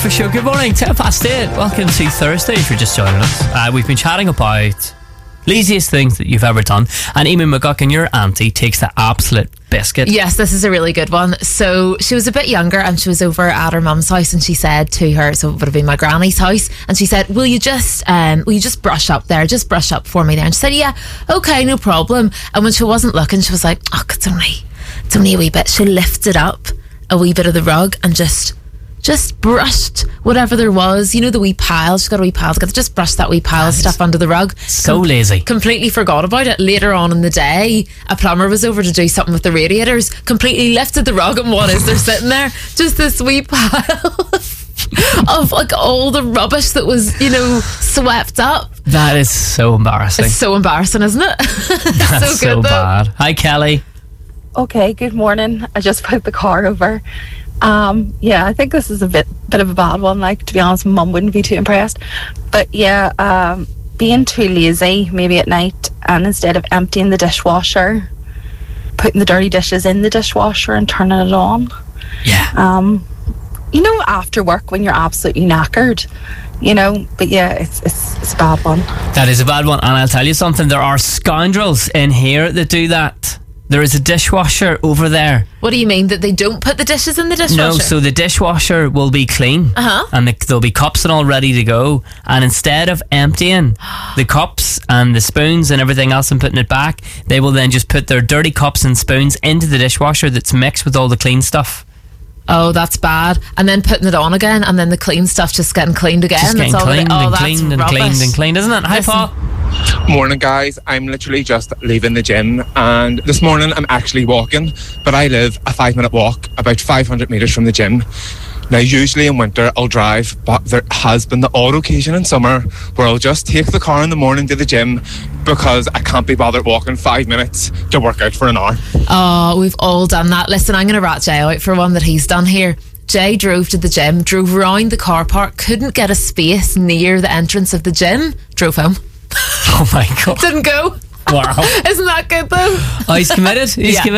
Breakfast Show. Good morning, 8:10. Welcome to Thursday if you're just joining us. We've been chatting about laziest things that you've ever done, and Eamon McGuckin, your auntie, takes the absolute biscuit. Yes, this is a really good one. So she was a bit younger and she was over at her mum's house, and she said to her, so it would have been my granny's house, and she said, will you just brush up there, just brush up for me there? And she said, yeah, okay, no problem. And when she wasn't looking, she was like, oh, it's only a wee bit. She lifted up a wee bit of the rug and just brushed whatever there was, you know, the wee pile. She's got a wee pile together, just brushed that wee pile of stuff under the rug. So lazy. Completely forgot about it. Later on in the day, a plumber was over to do something with the radiators, completely lifted the rug, and what is there sitting there? Just this wee pile of like all the rubbish that was, you know, swept up. That is so embarrassing. It's so embarrassing, isn't it? That's so good, bad. Hi, Kelly. Okay, good morning. I just put the car over. I think this is a bit of a bad one. Like, to be honest, Mum wouldn't be too impressed. But yeah, being too lazy maybe at night, and instead of emptying the dishwasher, putting the dirty dishes in the dishwasher and turning it on. Yeah. You know, after work when you're absolutely knackered, you know. But yeah, it's a bad one. That is a bad one, and I'll tell you something, there are scoundrels in here that do that. There is a dishwasher over there. What do you mean, that they don't put the dishes in the dishwasher? No, so the dishwasher will be clean, and there'll be cups and all ready to go, and instead of emptying the cups and the spoons and everything else and putting it back, they will then just put their dirty cups and spoons into the dishwasher that's mixed with all the clean stuff. Oh, that's bad. And then putting it on again, and then the clean stuff just getting cleaned again. Just getting cleaned and cleaned and cleaned and cleaned, isn't it? Hi, Paul. Morning, guys. I'm literally just leaving the gym, and this morning I'm actually walking, but I live a 5-minute walk about 500 metres from the gym. Now, usually in winter I'll drive, but there has been the odd occasion in summer where I'll just take the car in the morning to the gym because I can't be bothered walking 5 minutes to work out for an hour. Oh, we've all done that. Listen, I'm going to rat Jay out for one that he's done here. Jay drove to the gym, drove round the car park, couldn't get a space near the entrance of the gym, drove home. Oh my God. Didn't go. Wow. Isn't that good though? Oh, he's committed. He's committed.